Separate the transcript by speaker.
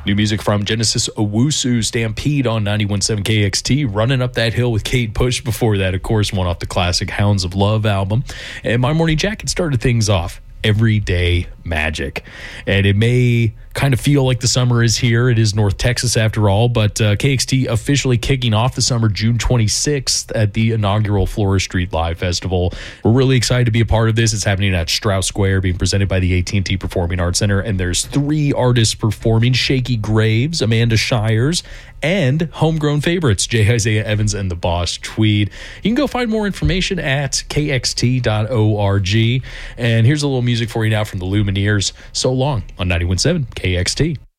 Speaker 1: New music from Genesis Owusu, Stampede on 91.7 KXT, Running Up That Hill with Kate Bush. Before that, of course, one off the classic Hounds of Love album. And My Morning Jacket started things off. Everyday Magic. And it may kind of feel like the summer is here. It is North Texas after all, but KXT officially kicking off the summer June 26th at the inaugural Flora Street Live Festival. We're really excited to be a part of this. It's happening at Strauss Square, being presented by the AT&T Performing Arts Center, and there's 3 artists performing: Shaky Graves, Amanda Shires, and homegrown favorites, J. Isaiah Evans and the Boss Tweed. You can go find more information at kxt.org. And here's a little music for you now from the Lumineers. So long on 91.7 KXT.